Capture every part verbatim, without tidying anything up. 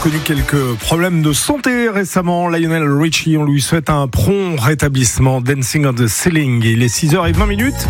connu quelques problèmes de santé récemment. Lionel Richie, on lui souhaite un prompt rétablissement. Dancing on the Ceiling. Il est six heures vingt minutes.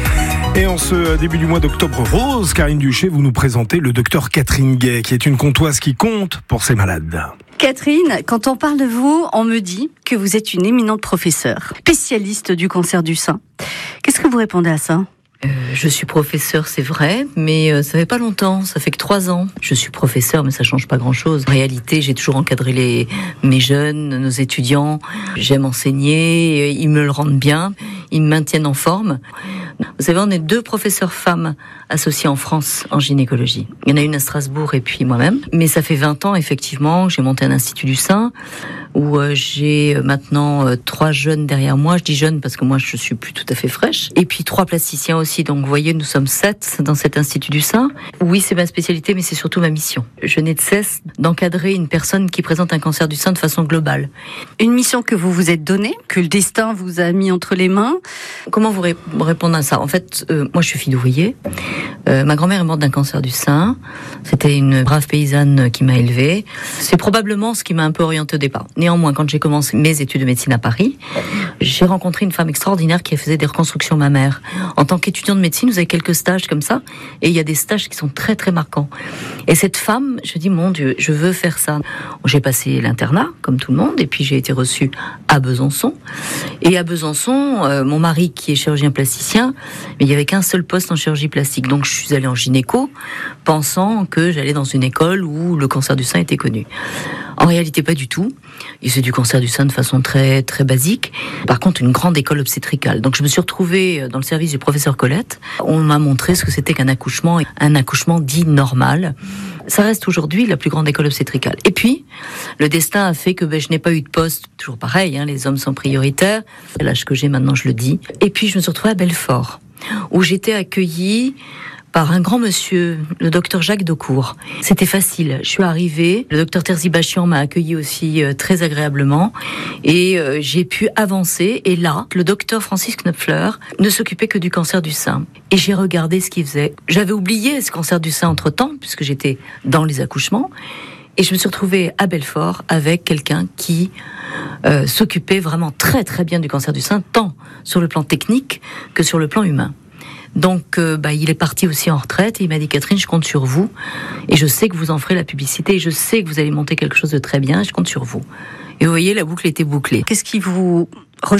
Et en ce début du mois d'octobre rose, Karine Duché, vous nous présentez le docteur Catherine Gay, qui est une comtoise qui compte pour ses malades. Catherine, quand on parle de vous, on me dit que vous êtes une éminente professeure, spécialiste du cancer du sein. Qu'est-ce que vous répondez à ça ? Euh, je suis professeur, c'est vrai, mais euh, ça fait pas longtemps, ça fait que trois ans. Je suis professeur, mais ça change pas grand-chose. En réalité, j'ai toujours encadré les, mes jeunes, nos étudiants. J'aime enseigner, ils me le rendent bien, ils me maintiennent en forme. Vous savez, on est deux professeurs femmes associées en France en gynécologie. Il y en a une à Strasbourg et puis moi-même. Mais ça fait vingt ans, effectivement, que j'ai monté un institut du sein où euh, j'ai maintenant euh, trois jeunes derrière moi. Je dis jeunes parce que moi, je suis plus tout à fait fraîche. Et puis trois plasticiens aussi. Donc, vous voyez, nous sommes sept dans cet institut du sein. Oui, c'est ma spécialité, mais c'est surtout ma mission. Je n'ai de cesse d'encadrer une personne qui présente un cancer du sein de façon globale. Une mission que vous vous êtes donnée, que le destin vous a mis entre les mains. Comment vous ré- répondre à ça ? En fait, euh, moi, je suis fille d'ouvrier. Euh, ma grand-mère est morte d'un cancer du sein. C'était une brave paysanne qui m'a élevée. C'est probablement ce qui m'a un peu orientée au départ. Néanmoins, quand j'ai commencé mes études de médecine à Paris, j'ai rencontré une femme extraordinaire qui faisait des reconstructions mammaires. En tant qu'étudiant de médecine, vous avez quelques stages comme ça, et il y a des stages qui sont très très marquants. Et cette femme, je dis, mon Dieu, je veux faire ça. J'ai passé l'internat, comme tout le monde, et puis j'ai été reçue à Besançon. Et à Besançon, euh, mon mari, qui est chirurgien plasticien, mais il n'y avait qu'un seul poste en chirurgie plastique. Donc je suis allée en gynéco, pensant que j'allais dans une école où le cancer du sein était connu. En réalité, pas du tout. Et c'est du cancer du sein de façon très très basique. Par contre, une grande école obstétricale. Donc je me suis retrouvée dans le service du professeur Colette. On m'a montré ce que c'était qu'un accouchement, un accouchement dit normal. Ça reste aujourd'hui la plus grande école obstétricale. Et puis, le destin a fait que ben, je n'ai pas eu de poste. Toujours pareil, hein, les hommes sont prioritaires. À l'âge que j'ai maintenant, je le dis. Et puis, je me suis retrouvée à Belfort, où j'étais accueillie par un grand monsieur, le docteur Jacques Daucourt. C'était facile. Je suis arrivée, le docteur Terzibachian m'a accueillie aussi euh, très agréablement et euh, j'ai pu avancer. Et là, le docteur Francis Knopfler ne s'occupait que du cancer du sein. Et j'ai regardé ce qu'il faisait. J'avais oublié ce cancer du sein entre-temps, puisque j'étais dans les accouchements. Et je me suis retrouvée à Belfort avec quelqu'un qui euh, s'occupait vraiment très très bien du cancer du sein, tant sur le plan technique que sur le plan humain. Donc, euh, bah, il est parti aussi en retraite et il m'a dit, Catherine, je compte sur vous et je sais que vous en ferez la publicité et je sais que vous allez monter quelque chose de très bien et je compte sur vous. Et vous voyez, la boucle était bouclée. Qu'est-ce qui vous recharge ?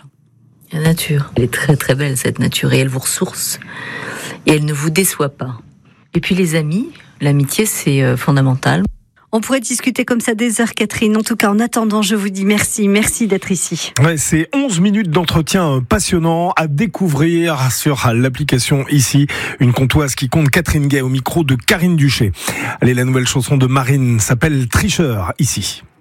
La nature. Elle est très très belle, cette nature, et elle vous ressource et elle ne vous déçoit pas. Et puis les amis, l'amitié, c'est euh, fondamental. On pourrait discuter comme ça des heures, Catherine. En tout cas, en attendant, je vous dis merci. Merci d'être ici. Ouais, c'est onze minutes d'entretien passionnant à découvrir sur l'application ici. Une comtoise qui compte, Catherine Gay, au micro de Karine Duché. Allez, la nouvelle chanson de Marine s'appelle Tricheur, ici.